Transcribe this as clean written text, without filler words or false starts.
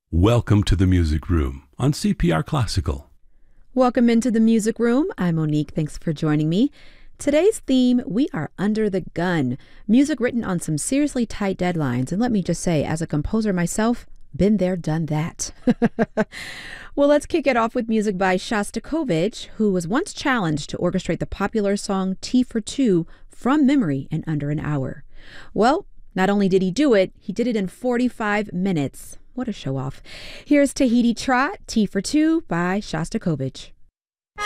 Welcome to the Music Room on CPR Classical. Welcome into the Music Room. I'm Monique. Thanks for joining me. Today's theme, we are under the gun. Music written on some seriously tight deadlines. And let me just say, as a composer myself, been there, done that. Well, let's kick it off with music by Shostakovich, who was once challenged to orchestrate the popular song Tea for Two from memory in under an hour. Well, not only did he do it, he did it in 45 minutes. What a show off. Here's Tahiti Trot, Tea for Two by Shostakovich.